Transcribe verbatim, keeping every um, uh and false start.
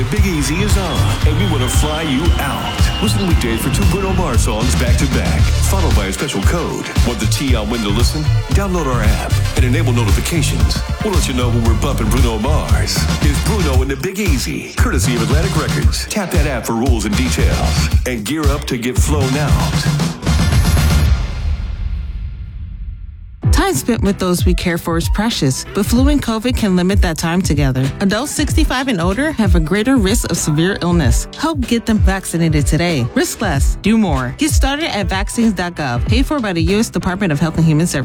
Big Easy is on, and we want to fly you out. Listen weekdays for two Bruno Mars songs back to back, followed by a special code. Want the tea on when to listen? Download our app and enable notifications. We'll let you know when we're bumping Bruno Mars. It's Bruno and the Big Easy, courtesy of Atlantic Records. Tap that app for rules and details, and gear up to get flown out. Time spent with those we care for is precious, but flu and COVID can limit that time together. Adults sixty-five and older have a greater risk of severe illness. Help get them vaccinated today. Risk less, do more. Get started at vaccines dot gov, paid for by the U S Department of Health and Human Services.